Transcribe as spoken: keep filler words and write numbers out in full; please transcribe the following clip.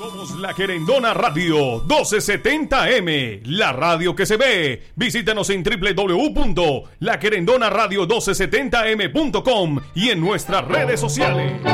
Somos La Querendona Radio doce setenta M, la radio que se ve. Visítanos en doble u doble u doble u punto la querendona radio doce setenta m punto com y en nuestras redes sociales.